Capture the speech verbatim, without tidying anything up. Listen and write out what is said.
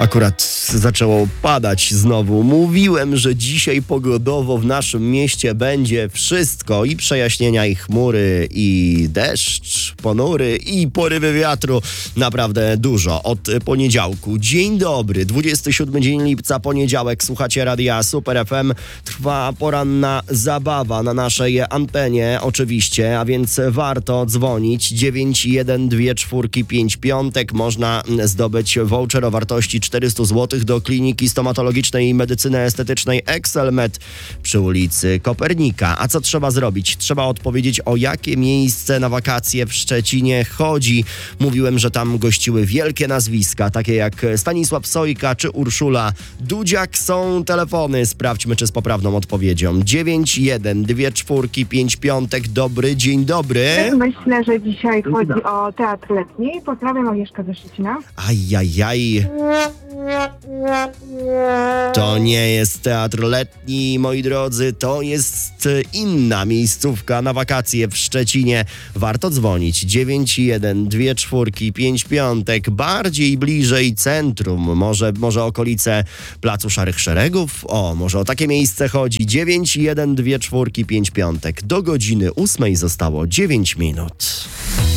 Akurat zaczęło padać znowu. Mówiłem, że dzisiaj pogodowo w naszym mieście będzie wszystko. I przejaśnienia, i chmury, i deszcz ponury, i porywy wiatru. Naprawdę dużo. Od poniedziałku. Dzień dobry. dwudziesty siódmy dzień lipca, poniedziałek. Słuchacie Radia Super F M. Trwa poranna zabawa na naszej antenie oczywiście, a więc warto dzwonić. dziewięć jeden dwa cztery pięć piątek. Można zdobyć voucher o wartości czterysta złotych do Kliniki Stomatologicznej i Medycyny Estetycznej Excelmed przy ulicy Kopernika. A co trzeba zrobić? Trzeba odpowiedzieć, o jakie miejsce na wakacje w Szczecinie chodzi. Mówiłem, że tam gościły wielkie nazwiska, takie jak Stanisław Sojka czy Urszula Dudziak. Są telefony. Sprawdźmy, czy z poprawną odpowiedzią. dziewięć jeden dwa cztery pięć piątek. Dobry, dzień dobry. Myślę, że dzisiaj chodzi o teatr letni. Pozdrawiam, Agnieszka ze Szczecina. Ajajaj. To nie jest teatr letni, moi drodzy, to jest inna miejscówka na wakacje w Szczecinie. Warto dzwonić. dziewięć jeden dwa cztery pięć piątek. Bardziej bliżej centrum. Może, może okolice Placu Szarych Szeregów? O, może o takie miejsce chodzi. dziewięć jeden dwa cztery pięć piątek. Do godziny ósmej zostało dziewięć minut.